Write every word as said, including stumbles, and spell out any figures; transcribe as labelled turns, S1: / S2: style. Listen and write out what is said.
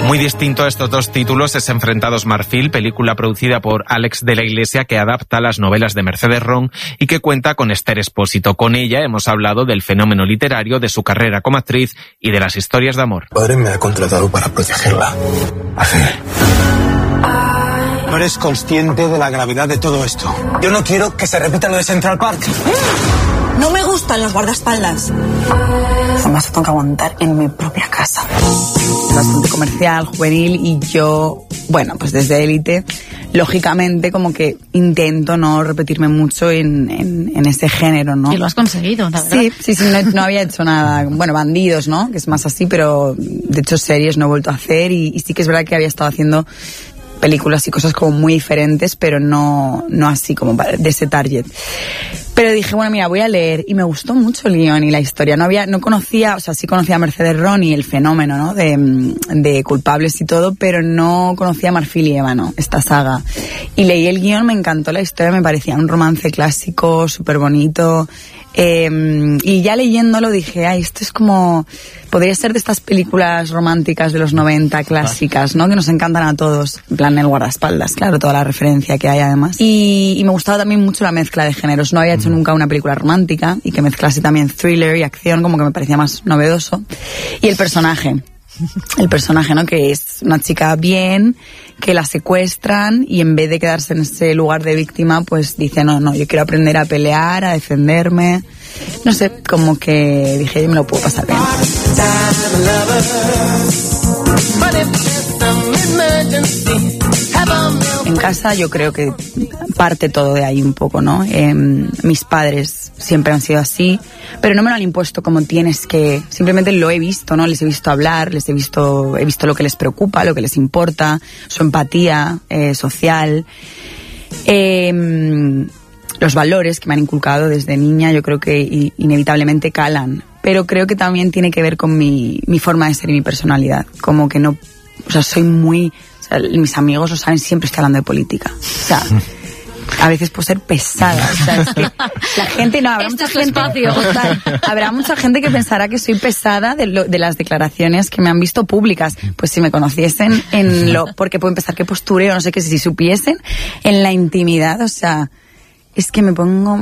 S1: Muy distinto a estos dos títulos es Enfrentados Marfil, película producida por Alex de la Iglesia que adapta las novelas de Mercedes Ron y que cuenta con Esther Expósito. Con ella hemos hablado del fenómeno literario, de su carrera como actriz y de las historias de amor.
S2: Mi padre me ha contratado para protegerla. Hacer. No eres consciente de la gravedad de todo esto. Yo no quiero que se repita lo de Central Park.
S3: No me gustan los guardaespaldas.
S4: Además tengo que aguantar en mi propia casa.
S5: Bastante comercial, juvenil, y yo, bueno, pues desde Élite, lógicamente como que intento no repetirme mucho en, en, en ese género, ¿no?
S6: Y lo has conseguido, la verdad.
S5: Sí, sí, sí, no, no había hecho nada. Bueno, Bandidos, ¿no? Que es más así, pero de hecho series no he vuelto a hacer y, y sí que es verdad que había estado haciendo películas y cosas como muy diferentes, pero no, no así como de ese target. Pero dije, bueno, mira, voy a leer, y me gustó mucho el guión y la historia. No había, no conocía, o sea, sí conocía a Mercedes Ron y el fenómeno, ¿no? De, de Culpables y todo, pero no conocía a Marfil y Ébano, esta saga. Y leí el guión, me encantó la historia, me parecía un romance clásico, súper bonito. Eh, y ya leyéndolo dije, ay, esto es como, podría ser de estas películas románticas de los noventa, clásicas, ¿no? Que nos encantan a todos. En plan, el guardaespaldas, claro, toda la referencia que hay además. Y, y me gustaba también mucho la mezcla de géneros. No había hecho nunca una película romántica y que mezclase también thriller y acción, como que me parecía más novedoso. Y el personaje. El personaje, ¿no? Que es una chica bien, que la secuestran y en vez de quedarse en ese lugar de víctima, pues dice, no, no, yo quiero aprender a pelear, a defenderme. No sé, como que dije, yo me lo puedo pasar bien. En casa yo creo que parte todo de ahí un poco, ¿no? Eh, mis padres siempre han sido así, pero no me lo han impuesto como tienes que... Simplemente lo he visto, ¿no? Les he visto hablar, les he visto, he visto lo que les preocupa, lo que les importa, su empatía eh, social, eh, los valores que me han inculcado desde niña, yo creo que inevitablemente calan. Pero creo que también tiene que ver con mi, mi forma de ser y mi personalidad. Como que no... O sea, soy muy... O sea, mis amigos lo saben, siempre estoy hablando de política. O sea... A veces puedo ser pesada, o sea, es que la gente no, habrá
S6: este
S5: mucha
S6: es
S5: gente,
S6: espacio.
S5: total, habrá mucha gente que pensará que soy pesada de, lo, de las declaraciones que me han visto públicas. Pues si me conociesen en lo, porque pueden pensar que postureo, no sé qué, si supiesen en la intimidad, o sea, es que me pongo